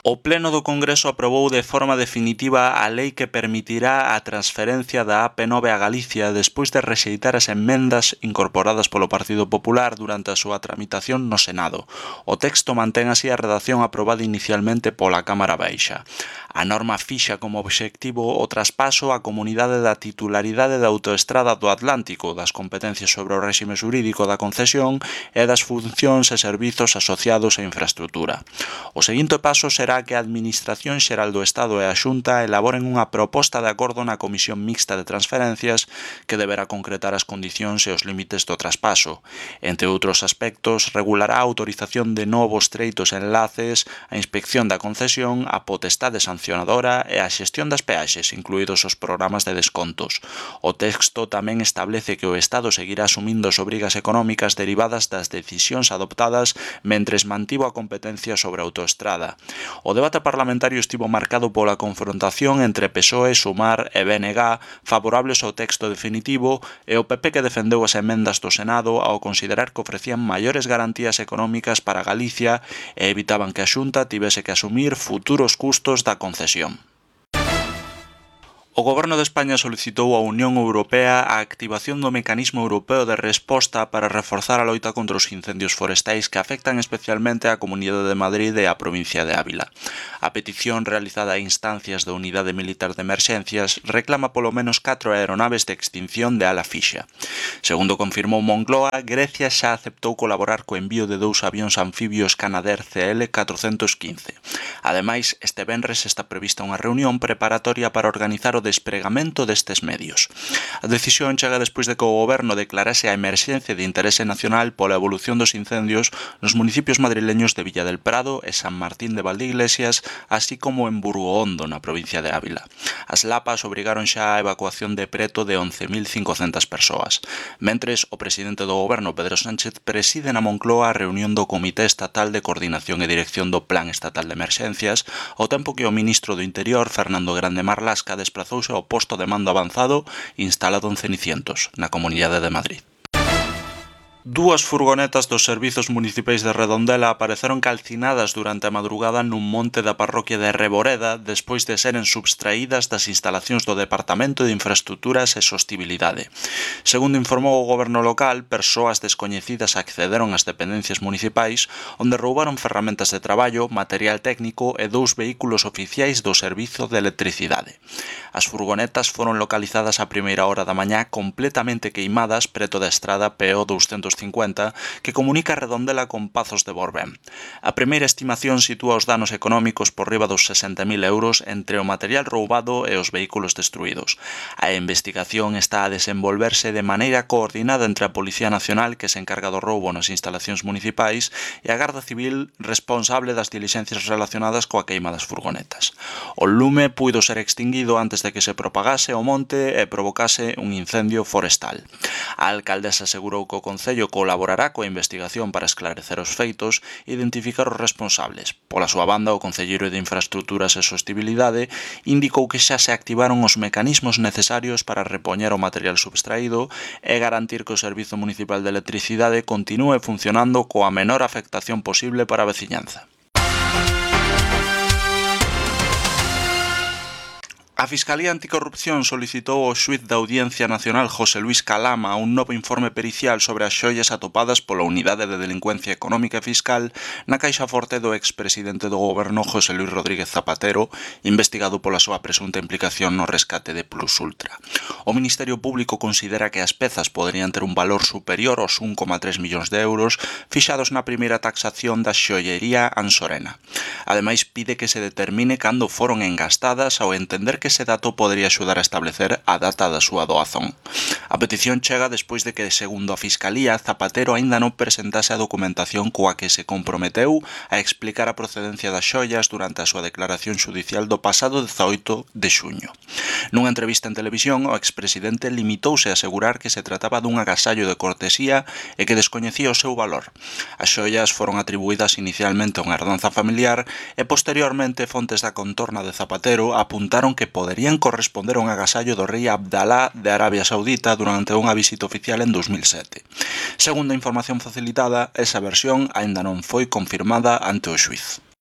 O Pleno do Congreso aprobou de forma definitiva a lei que permitirá a transferencia da AP9 a Galicia despois de rexeitar as emendas incorporadas polo Partido Popular durante a súa tramitación no Senado. O texto mantén así a redacción aprobada inicialmente pola Cámara Baixa. A norma fixa como obxectivo o traspaso á comunidade da titularidade da autoestrada do Atlántico, das competencias sobre o réxime xurídico da concesión e das funcións e servizos asociados á infraestrutura. O seguinte paso será que a Administración Xeral do Estado e a Xunta elaboren unha proposta de acordo na Comisión Mixta de Transferencias que deberá concretar as condicións e os límites do traspaso. Entre outros aspectos, regulará a autorización de novos treitos e enlaces, a inspección da concesión, a potestade sancionadora e a xestión das peaxes, incluídos os programas de descontos. O texto tamén establece que o Estado seguirá asumindo as obrigas económicas derivadas das decisións adoptadas mentres mantivo a competencia sobre a autoestrada. O debate parlamentario estivo marcado pola confrontación entre PSOE, Sumar e BNG favorables ao texto definitivo e o PP que defendeu as emendas do Senado ao considerar que ofrecían maiores garantías económicas para Galicia e evitaban que a Xunta tivese que asumir futuros custos da concesión. O Goberno de España solicitou á Unión Europea a activación do Mecanismo Europeo de Resposta para reforzar a loita contra os incendios forestais que afectan especialmente á Comunidade de Madrid e á provincia de Ávila. A petición realizada a instancias da Unidade Militar de Emerxencias reclama polo menos 4 aeronaves de extinción de ala fixa. Segundo confirmou Moncloa, Grecia xa aceptou colaborar co envío de 2 avións anfibios Canadair CL-415. Ademais, este venres está prevista unha reunión preparatoria para organizar o despregamento destes medios. A decisión chega despois de que o Goberno declarase a emerxencia de interese nacional pola evolución dos incendios nos municipios madrileños de Villa del Prado e San Martín de Valdeiglesias, así como en Burgohondo, na provincia de Ávila. As lapas obrigaron xa a evacuación de preto de 11.500 persoas. Mentres, o presidente do Goberno, Pedro Sánchez, preside na Moncloa a reunión do Comité Estatal de Coordinación e Dirección do Plan Estatal de Emerxencias, ao tempo que o ministro do Interior, Fernando Grande Marlasca, desplazouse ao posto de mando avanzado instalado en Cenicientos, na Comunidade de Madrid. 2 furgonetas dos servizos municipais de Redondela apareceron calcinadas durante a madrugada nun monte da parroquia de Reboreda despois de seren subtraídas das instalacións do Departamento de Infraestruturas e Sostibilidade. Segundo informou o goberno local, persoas descoñecidas accederon ás dependencias municipais onde roubaron ferramentas de traballo, material técnico e 2 vehículos oficiais do Servizo de Electricidade. As furgonetas foron localizadas a primeira hora da mañá completamente queimadas preto da estrada PO 250 que comunica Redondela con Pazos de Borbén. A primeira estimación sitúa os danos económicos por riba dos 60.000 euros entre o material roubado e os vehículos destruídos. A investigación está a desenvolverse de maneira coordinada entre a Policía Nacional, que se encarga do roubo nas instalacións municipais, e a Garda Civil, responsable das dilixencias relacionadas coa queima das furgonetas. O lume puido ser extinguido antes de que se propagase o monte e provocase un incendio forestal. A alcaldesa asegurou que o Concello colaborará coa investigación para esclarecer os feitos e identificar os responsables. Pola súa banda, o Concelleiro de Infraestruturas e Sostibilidade indicou que xa se activaron os mecanismos necesarios para repoñer o material subtraído e garantir que o Servizo Municipal de Electricidade continúe funcionando coa menor afectación posible para a veciñanza. A Fiscalía Anticorrupción solicitou ao xuíz da Audiencia Nacional José Luis Calama un novo informe pericial sobre as xoias atopadas pola Unidade de Delincuencia Económica e Fiscal na caixa forte do expresidente do Goberno José Luis Rodríguez Zapatero, investigado pola súa presunta implicación no rescate de Plus Ultra. O Ministerio Público considera que as pezas poderían ter un valor superior aos 1,3 millóns de euros fixados na primeira taxación da xoiería Ansorena. Ademais, pide que se determine cando foron engastadas ao entender que ese dato podería axudar a establecer a data da súa doazón. A petición chega despois de que, segundo a Fiscalía, Zapatero aínda non presentase a documentación coa que se comprometeu a explicar a procedencia das xoias durante a súa declaración xudicial do pasado 18 de xuño. Nunha entrevista en televisión, o expresidente limitouse a asegurar que se trataba dun agasallo de cortesía e que descoñecía o seu valor. As xoias foron atribuídas inicialmente a unha herdanza familiar e posteriormente fontes da contorna de Zapatero apuntaron que poderían corresponder a un agasallo do rei Abdalá de Arabia Saudita durante unha visita oficial en 2007. Segundo a información facilitada, esa versión aínda non foi confirmada ante o xuíz.